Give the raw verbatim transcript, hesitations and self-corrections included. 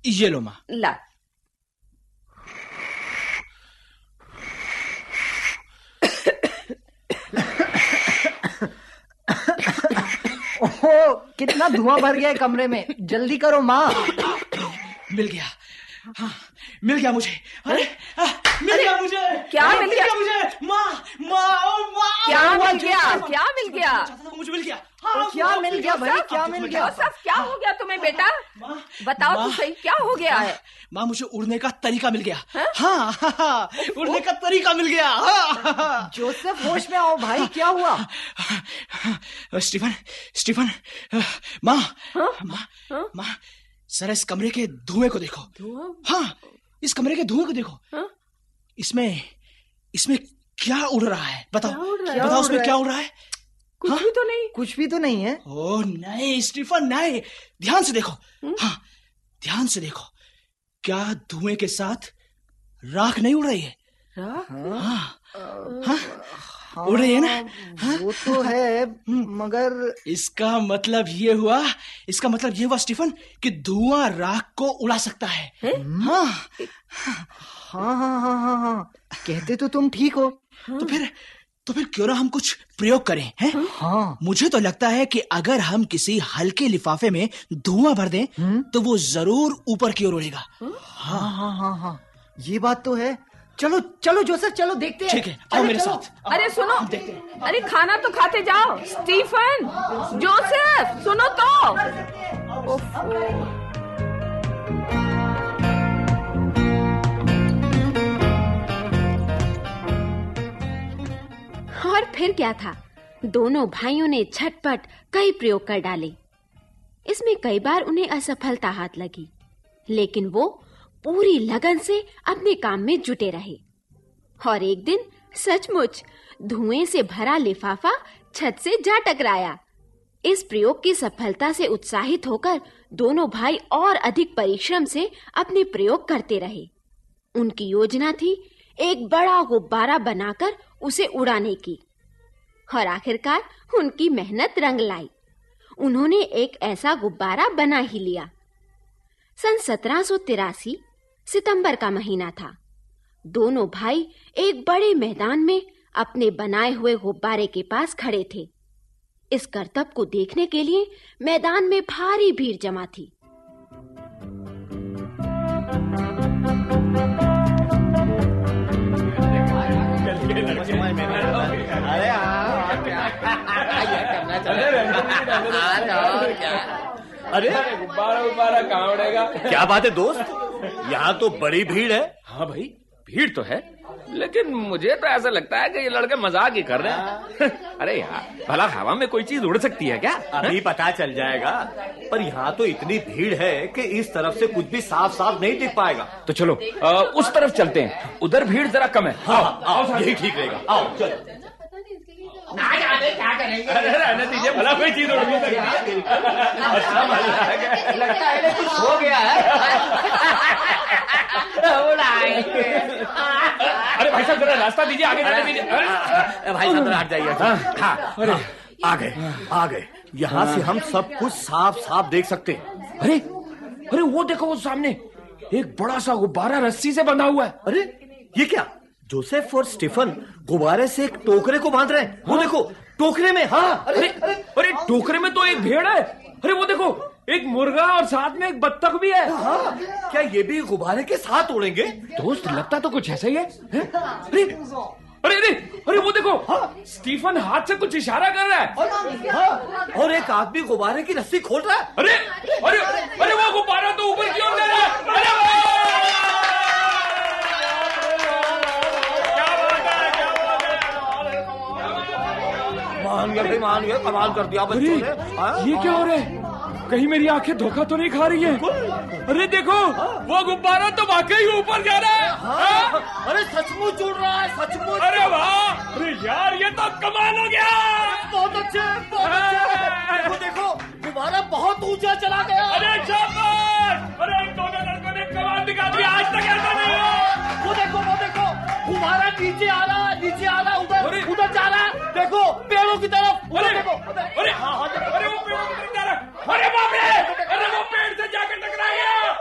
ये लो माँ। ला। ओहो, कितना धुआं भर गया है कमरे में, जल्दी करो माँ। मिल गया, हाँ मिल गया मुझे। अरे आ, मिल गया मुझे। क्या मिल गया मुझे? माँ माँ माँ क्या मिल गया? क्या मिल गया? मुझे मिल गया। हाँ, क्या मिल गया भाई? क्या मिल गया? जोसेफ, क्या हो गया तुम्हें बेटा? बताओ तो सही, क्या हो गया है? माँ मुझे उड़ने का तरीका मिल गया। हाँ हाँ हाँ, उड़ने का तरीका मिल गया। हाँ। जोसेफ होश में आओ भाई, क्या हुआ? स्टीफन स्टीफन माँ माँ माँ सर इस कमरे के धुएं को देखो। धुआं? हाँ इस कमरे के धुएं को देखो। हाँ? इसमें इसमें क्या उड़ रहा है? बताओ क्या बताओ उड़ उसमें रहा क्या उड़ रहा है? कुछ हाँ? भी तो नहीं। कुछ भी तो नहीं है। ओ नहीं स्टीफन नहीं, ध्यान से देखो। हाँ ध्यान से देखो, क्या धुएं के साथ राख नहीं उड़ रही है? राख? हाँ हाँ उड़ रही है ना? हाँ? वो तो है, मगर इसका मतलब ये हुआ इसका मतलब ये हुआ स्टीफन कि धुआं राख को उड़ा सकता है। हाँ हाँ हाँ हाँ हाँ हाँ, कहते तो तुम ठीक हो। तो फिर तो फिर क्यों ना हम कुछ प्रयोग करें, हैं? हाँ मुझे तो लगता है कि अगर हम किसी हल्के लिफाफे में धुआं भर दें तो वो जरूर ऊपर की ओर उड़ेगा। हाँ हाँ हाँ हाँ, ये बात तो है। चलो चलो जोसेफ, चलो देखते हैं। ठीक है, आओ मेरे साथ। अरे सुनो, अरे खाना तो खाते जाओ। स्टीफन, जोसेफ, सुनो तो। ओफो। और फिर क्या था, दोनों भाइयों ने झटपट कई प्रयोग कर डाले। इसमें कई बार उन्हें असफलता हाथ लगी, लेकिन वो पूरी लगन से अपने काम में जुटे रहे। और एक दिन सचमुच धुएं से भरा लिफाफा छत से जा टकराया। इस प्रयोग की सफलता से उत्साहित होकर दोनों भाई और अधिक परिश्रम से अपने प्रयोग करते रहे। उनकी योजना थी एक बड़ा गुब्बारा बनाकर उसे उड़ाने की, और आखिरकार उनकी मेहनत रंग लाई। उन्होंने एक ऐसा गुब्बारा बना ही लिया। सन सत्रह सौ तिरासी सितंबर का महीना था। दोनों भाई एक बड़े मैदान में अपने बनाए हुए गुब्बारे के पास खड़े थे। इस करतब को देखने के लिए मैदान में भारी भीड़ जमा थी। अरे गुब्बारा गुब्बारा कहाँ उड़ेगा? क्या बात है दोस्त, यहाँ तो बड़ी भीड़ है। हाँ भाई भीड़ तो है, लेकिन मुझे तो ऐसा लगता है कि ये लड़के मजाक ही कर रहे हैं। अरे यार, भला हवा में कोई चीज उड़ सकती है क्या? अभी पता चल जाएगा, पर यहाँ तो इतनी भीड़ है कि इस तरफ से कुछ भी साफ साफ नहीं दिख पाएगा। तो चलो आ, उस तरफ चलते हैं, उधर भीड़ जरा कम है। हाँ, आओ, आओ, यही ठीक रहेगा। आओ चलो। क्या करेंगे? अरे रहने दीजिए, भला कोई चीज उड़ नहीं सकती। अच्छा लगता है कुछ हो गया है। अरे भाई साहब जरा रास्ता दीजिए, आगे जाने दीजिए। भाई साहब हट जाइए। हाँ, अरे आ गए आ गए, यहाँ से हम सब कुछ साफ साफ देख सकते हैं। अरे अरे वो देखो, वो सामने एक बड़ा सा गुब्बारा रस्सी से बंधा हुआ है। अरे ये क्या? जोसेफ और स्टीफन गुब्बारे से एक टोकरे को बांध रहे हैं। वो देखो टोकरे में। हाँ अरे अरे टोकरे में तो एक भेड़ है। अरे वो देखो एक मुर्गा और साथ में एक बत्तख भी है। हाँ, क्या ये भी गुब्बारे के साथ उड़ेंगे? दोस्त लगता तो कुछ ऐसा ही है। अरे अरे अरे अरे वो देखो, स्टीफन हाथ से कुछ इशारा कर रहा है। हाँ, और एक आदमी गुब्बारे की रस्सी खोल रहा है। अरे अरे अरे वो गुब्बारा तो ऊपर की ओर जा रहा है। अरे मान गया भाई, मान गया, कमाल कर दिया बच्चों ने। ये क्या हो रहा है? कहीं मेरी आंखें धोखा तो नहीं खा रही हैं? अरे देखो वो गुब्बारा तो वाकई ऊपर जा रहा है। हाँ, अरे सचमुच उड़ रहा है, सचमुच। अरे वाह, अरे यार ये तो कमाल हो गया। बहुत अच्छे, बहुत अच्छे। देखो देखो गुब्बारा बहुत ऊंचा चला गया। अरे शाबाश, अरे दोनों लड़कों ने कमाल दिखा दिया, आज तक ऐसा नहीं हुआ। वो देखो वो देखो गुब्बारा नीचे आ रहा है, नीचे आ रहा है, उधर उधर जा रहा है। देखो पेड़ों की तरफ। अरे देखो, अरे अरे वो पेड़ों की तरफ जा रहा है। अरे बाप रे,